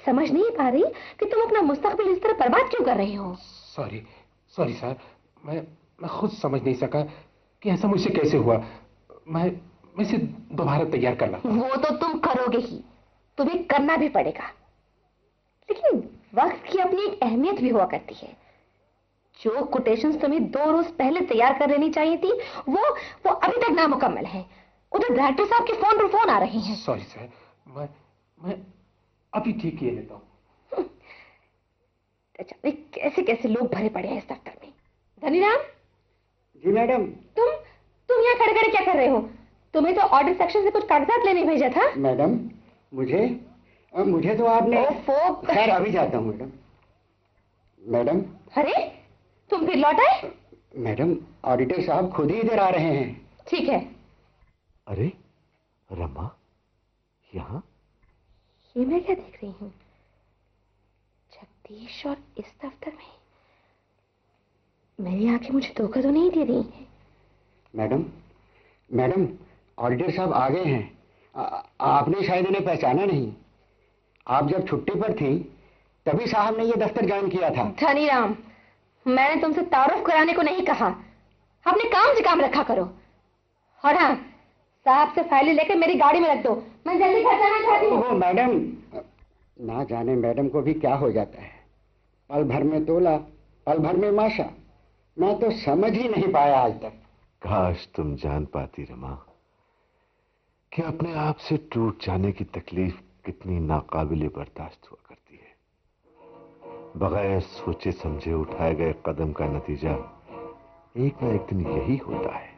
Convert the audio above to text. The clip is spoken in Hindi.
समझ नहीं पा रही कि तुम अपना मुस्तकबिल इस तरह बर्बाद क्यों कर रहे हो। सॉरी सॉरी सर, मैं खुद समझ नहीं सका कि ऐसा मुझसे कैसे हुआ। मैं इसे दोबारा तैयार कर लाता हूं। वो तो तुम करोगे ही, तुम्हें करना भी पड़ेगा, लेकिन वक्त की अपनी एक अहमियत भी हुआ करती है। जो कोटेशंस तुम्हें 2 रोज पहले तैयार कर लेनी चाहिए थी, वो अभी तक नामुकम्मल है। उधर डायरेक्टर साहब के फोन पर फोन आ रहे हैं। सॉरी सर, मैं अभी ठीक किए लेता हूँ। अच्छा, कैसे कैसे लोग भरे पड़े हैं इस दफ्तर में। धनीराम। जी मैडम। तुम यहाँ खड़े खड़े क्या कर रहे हो? तुम्हें तो ऑर्डर सेक्शन से कुछ कागजात लेने भेजा था। मैडम मुझे तो आपने। खैर अभी जाता हूँ मैडम। मैडम। अरे तुम फिर लौट आए? मैडम ऑडिटर साहब खुद ही इधर आ रहे हैं। ठीक है। अरे रमा, यहाँ? ये मैं क्या देख रही हूँ? जगदीश और इस दफ्तर में। मेरी आंखें मुझे धोखा तो नहीं दे रही हैं। मैडम ऑडिटर साहब आ गए हैं। आपने शायद इन्हें पहचाना नहीं। आप जब छुट्टी पर थी तभी साहब ने ये दफ्तर ज्वाइन किया था। धनीराम, मैंने तुमसे तारुफ कराने को नहीं कहा। अपने काम से काम रखा करो। और हाँ, साहब से फाइलें लेकर मेरी गाड़ी में रख दो, मैं जल्दी घर जाना चाहती हूँ। ओह मैडम, ना जाने मैडम को भी क्या हो जाता है। पल भर में तोला, पल भर में माशा। मैं तो समझ ही नहीं पाया आज तक। काश तुम जान पाती रमा कि अपने आप से टूट जाने की तकलीफ कितनी नाकाबिले बर्दाश्त हुआ करती है। बगैर सोचे समझे उठाए गए कदम का नतीजा एक ना एक दिन यही होता है।